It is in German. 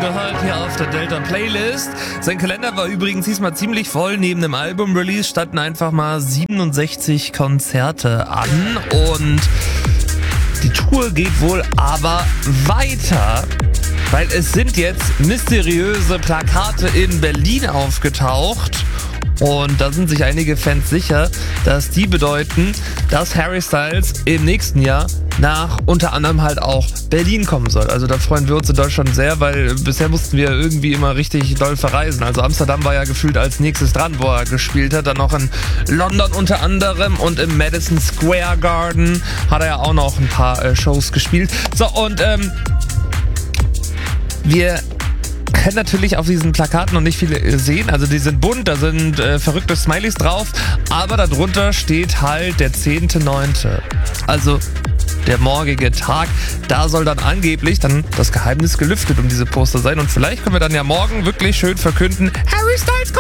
gehört hier auf der Delta Playlist. Sein Kalender war übrigens diesmal ziemlich voll. Neben dem Album-Release standen einfach mal 67 Konzerte an. Und die Tour geht wohl aber weiter, weil es sind jetzt mysteriöse Plakate in Berlin aufgetaucht. Und da sind sich einige Fans sicher, dass die bedeuten, dass Harry Styles im nächsten Jahr nach unter anderem halt auch Berlin kommen soll. Also da freuen wir uns in Deutschland sehr, weil bisher mussten wir irgendwie immer richtig doll verreisen. Also Amsterdam war ja gefühlt als nächstes dran, wo er gespielt hat. Dann noch in London unter anderem und im Madison Square Garden hat er ja auch noch ein paar Shows gespielt. So, und wir können natürlich auf diesen Plakaten noch nicht viele sehen. Also die sind bunt, da sind verrückte Smileys drauf, aber darunter steht halt der 10.9. Also der morgige Tag. Da soll dann angeblich dann das Geheimnis gelüftet um diese Poster sein. Und vielleicht können wir dann ja morgen wirklich schön verkünden, Harry Styles kommt.